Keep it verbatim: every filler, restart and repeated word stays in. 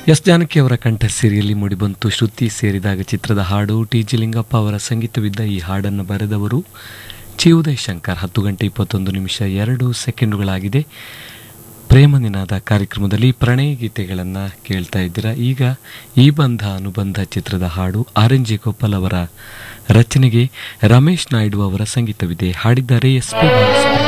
S Janaki ಅವರ ಕಂಠ ಸಿರಿಯಲ್ಲಿ ಮೂಡಿಬಂತು ಶ್ರುತಿ ಸೇರಿದಾಗ ಚಿತ್ರದ ಹಾಡು. ಟಿ ಜಿ ಲಿಂಗಪ್ಪ ಅವರ ಸಂಗೀತವಿದ್ದ ಈ ಹಾಡನ್ನು ಬರೆದವರು ಚಿ ಉದಯ್ ಶಂಕರ್. ಹತ್ತು ಗಂಟೆ ಇಪ್ಪತ್ತೊಂದು ನಿಮಿಷ ಎರಡು ಸೆಕೆಂಡುಗಳಾಗಿದೆ. ಪ್ರೇಮ ನಿನಾದ ಕಾರ್ಯಕ್ರಮದಲ್ಲಿ ಪ್ರಣಯ ಗೀತೆಗಳನ್ನು ಕೇಳ್ತಾ ಇದ್ದೀರಾ. ಈಗ ಈ ಬಂಧ ಅನುಬಂಧ ಚಿತ್ರದ ಹಾಡು ಆರ್ ಎನ್ ಜಿ ಗೋಪಾಲ್ ಅವರ ರಚನೆಗೆ ರಮೇಶ್ ನಾಯ್ಡು ಅವರ ಸಂಗೀತವಿದೆ. ಹಾಡಿದ್ದಾರೆ ಎಸ್ ಪಿ